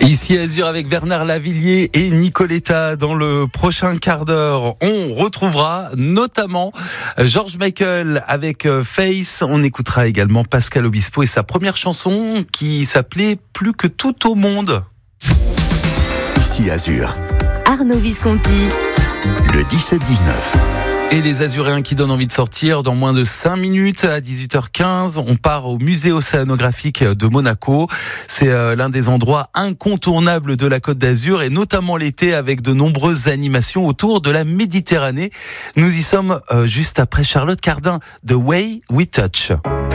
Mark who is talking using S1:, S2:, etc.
S1: Ici Azur avec Bernard Lavillier et Nicoletta. Dans le prochain quart d'heure, on retrouvera notamment George Michael avec Face. On écoutera également Pascal Obispo et sa première chanson qui s'appelait Plus que tout au monde.
S2: Ici Azur.
S3: Arnaud Visconti.
S2: Le 17-19.
S1: Et les Azuréens qui donnent envie de sortir, dans moins de 5 minutes à 18h15, on part au musée océanographique de Monaco. C'est l'un des endroits incontournables de la Côte d'Azur et notamment l'été avec de nombreuses animations autour de la Méditerranée. Nous y sommes juste après Charlotte Cardin, The Way We Touch.